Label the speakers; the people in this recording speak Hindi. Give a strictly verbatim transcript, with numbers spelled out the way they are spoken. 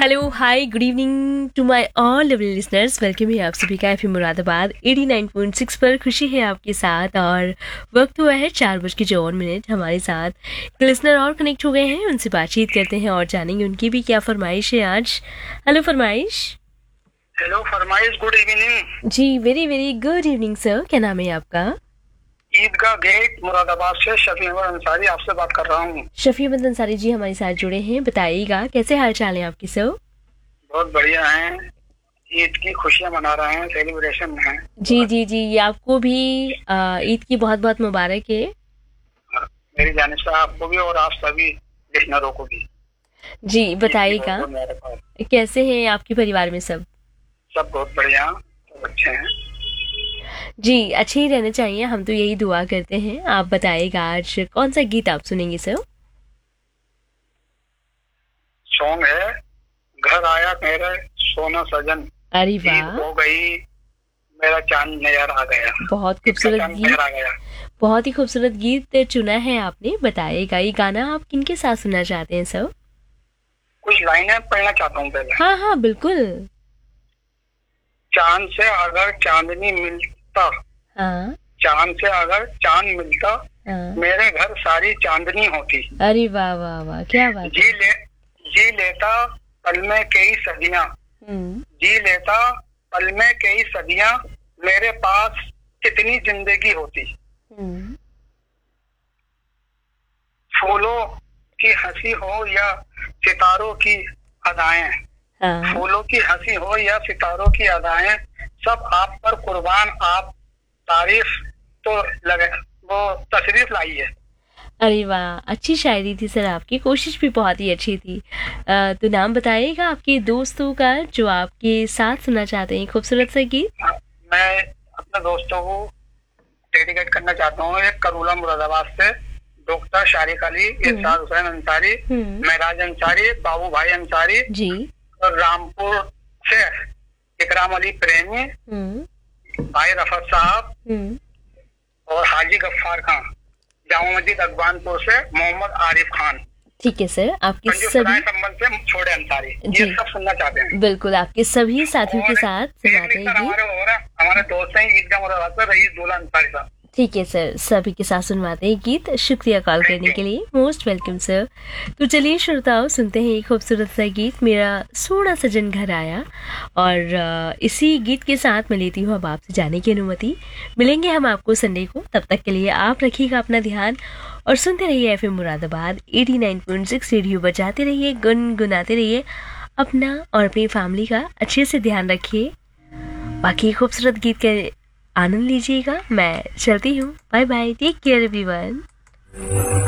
Speaker 1: Hello hi good evening to my all lovely listeners. Welcome है आप सभी का FM Moradabad eighty nine point six पर। खुशी है आपके साथ और वक्त हुआ है चार बज के चौवन मिनट। हमारे साथ एक लिसनर और कनेक्ट हो गए हैं, उनसे बातचीत करते हैं और जानेंगे उनकी भी क्या फरमाइश है आज। हेलो फरमाइश।
Speaker 2: हेलो फरमाइश, गुड इवनिंग
Speaker 1: जी very very good evening sir. क्या नाम है आपका?
Speaker 2: ईदगाह गेट मुरादाबाद से शफी अहमद अंसारी आपसे बात कर रहा हूँ।
Speaker 1: शफी अहमद अंसारी जी हमारे साथ जुड़े हैं, बताइएगा कैसे हाल चाल है आपके सर?
Speaker 2: बहुत बढ़िया हैं, ईद की खुशियाँ मना रहे हैं, सेलिब्रेशन में हैं।
Speaker 1: जी जी जी आपको भी ईद की बहुत बहुत मुबारक है
Speaker 2: मेरी जानिब से आपको भी और आप सभी लिसनरों को भी।
Speaker 1: जी बताइएगा कैसे हैं आपके परिवार में सब?
Speaker 2: सब बहुत बढ़िया, सब अच्छे हैं
Speaker 1: जी, अच्छे ही रहने चाहिए, हम तो यही दुआ करते हैं। आप बताइएगा आज कौन सा गीत आप सुनेंगे सर?
Speaker 2: सॉन्ग है घर आया मेरे सोना सजन,
Speaker 1: अरे
Speaker 2: ईद
Speaker 1: वाह,
Speaker 2: हो गई मेरा चांद नजर आ गया।
Speaker 1: बहुत खूबसूरत
Speaker 2: चांद
Speaker 1: गीत,
Speaker 2: नजर आ गया।
Speaker 1: बहुत ही खूबसूरत गीत चुना है आपने। बताइएगा ये गाना आप किनके साथ सुनना चाहते हैं सर?
Speaker 2: कुछ लाइनें पढ़ना चाहता हूँ पहले।
Speaker 1: हाँ हाँ बिल्कुल।
Speaker 2: चांद से अगर चांदनी मिलता,
Speaker 1: हाँ
Speaker 2: चांद से अगर चांद मिलता,
Speaker 1: हाँ।
Speaker 2: मेरे घर सारी चांदनी होती।
Speaker 1: अरे वाह वाह वाह, क्या बात
Speaker 2: जी ले जी लेता पल में कई सदियां,
Speaker 1: हम्म
Speaker 2: जी लेता पल में कई सदियां, मेरे पास कितनी जिंदगी होती।
Speaker 1: हम्म
Speaker 2: फूलों की हंसी हो या सितारों की अदाएं,
Speaker 1: हाँ
Speaker 2: फूलों की हंसी हो या सितारों की अदाएं, सब आप पर कुर्बान, आप तारीफ तो लगे, वो तशरीफ लाई है।
Speaker 1: अरे वाह, अच्छी शायरी थी सर आपकी, कोशिश भी बहुत ही अच्छी थी। आ, तो नाम बताइएगा आपके दोस्तों का जो आपके साथ सुनना चाहते हैं खूबसूरत सा गीत।
Speaker 2: मैं अपने दोस्तों को डेडिकेट करना चाहता हूँ। एक करूला मुरादाबाद से डॉक्टर शारिक अली, इरशाद हुसैन अंसारी, महराज अंसारी, बाबू भाई अंसारी
Speaker 1: जी,
Speaker 2: और रामपुर से इकराम अली प्रेमी, भाई रफत साहब और हाजी गफ्फार खान, जामा मस्जिद अकबानपुर से मोहम्मद आरिफ खान।
Speaker 1: ठीक है सर, आपके सभी
Speaker 2: संबंध से छोड़े अंसारी, ये सब सुनना चाहते हैं।
Speaker 1: बिल्कुल आपके सभी साथियों के साथ सुनाते हैं
Speaker 2: हमारे हो रहा हमारे दोस्त हैं ईदगाह मुरादाबाद से रईस दूल्हा अंसारी साहब।
Speaker 1: ठीक है सर, सभी के साथ सुनवाते हैं गीत। शुक्रिया कॉल करने के लिए, मोस्ट वेलकम सर। तो चलिए श्रोताओं, सुनते हैं एक खूबसूरत सा गीत, मेरा सोना सजन घर आया। और इसी गीत के साथ मैं लेती हूँ अब आपसे जाने की अनुमति। मिलेंगे हम आपको संडे को, तब तक के लिए आप रखिएगा अपना ध्यान और सुनते रहिए FM Moradabad eighty nine point six. Radio बजाते रहिए, गुनगुनाते रहिए, अपना और अपनी फैमिली का अच्छे से ध्यान रखिए। बाकी खूबसूरत गीत के आनंद लीजिएगा। मैं चलती हूँ, bye bye, take care everyone.